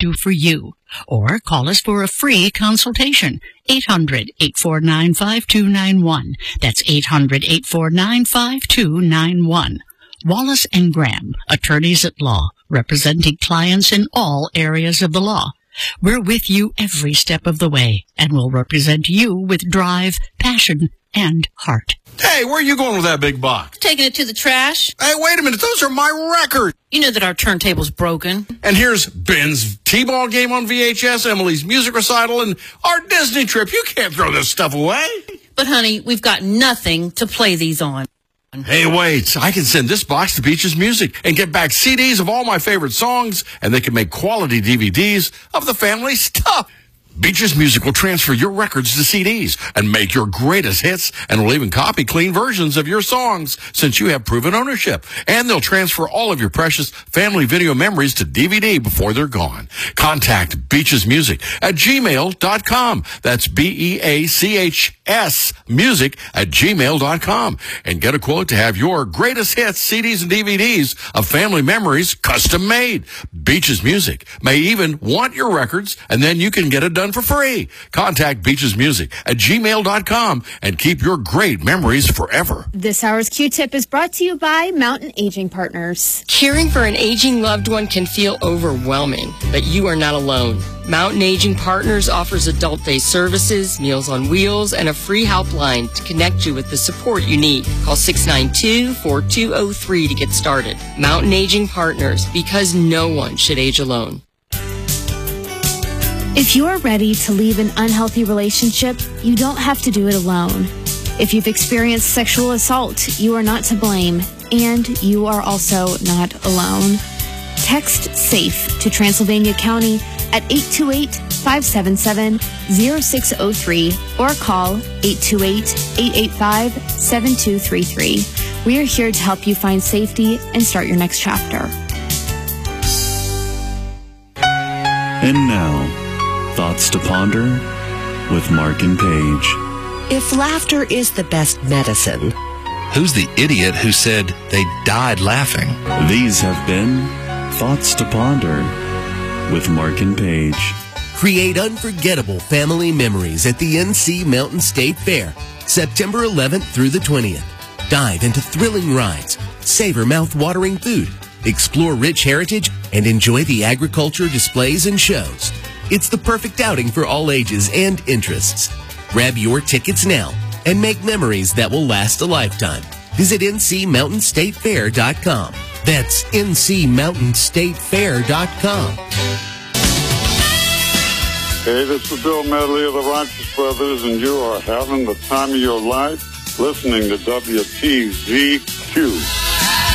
do for you. Or call us for a free consultation. 800-849-5291. That's 800-849-5291. Wallace and Graham, attorneys at law, representing clients in all areas of the law. We're with you every step of the way, and will represent you with drive, passion, and heart. Hey, where are you going with that big box? Taking it to the trash. Hey, wait a minute. Those are my records. You know that our turntable's broken. And here's Ben's T-ball game on VHS, Emily's music recital, and our Disney trip. You can't throw this stuff away. But, honey, we've got nothing to play these on. Hey, wait. I can send this box to Beaches Music and get back CDs of all my favorite songs, and they can make quality DVDs of the family stuff. Beaches Music will transfer your records to CDs and make your greatest hits, and will even copy clean versions of your songs since you have proven ownership. And they'll transfer all of your precious family video memories to DVD before they're gone. Contact Beaches Music at gmail.com. That's BEACHS music at gmail.com. And get a quote to have your greatest hits, CDs, and DVDs of family memories custom made. Beaches Music may even want your records, and then you can get it done for free. Contact Beaches Music at gmail.com and keep your great memories forever. This hour's Q-Tip is brought to you by Mountain Aging Partners. Caring for an aging loved one can feel overwhelming, but you are not alone. Mountain Aging Partners offers adult day services, Meals on Wheels, and a free helpline to connect you with the support you need. Call 692-4203 to get started. Mountain Aging Partners, because no one should age alone. If you're ready to leave an unhealthy relationship, you don't have to do it alone. If you've experienced sexual assault, you are not to blame, and you are also not alone. Text SAFE to Transylvania County at 828-577-0603 or call 828-885-7233. We are here to help you find safety and start your next chapter. And now, Thoughts to Ponder with Mark and Paige. If laughter is the best medicine, who's the idiot who said they died laughing? These have been Thoughts to Ponder with Mark and Paige. Create unforgettable family memories at the NC Mountain State Fair, September 11th through the 20th. Dive into thrilling rides, savor mouth-watering food, explore rich heritage, and enjoy the agriculture displays and shows. It's the perfect outing for all ages and interests. Grab your tickets now and make memories that will last a lifetime. Visit ncmountainstatefair.com. That's ncmountainstatefair.com. Hey, this is Bill Medley of the Righteous Brothers, and you are having the time of your life listening to WTZQ.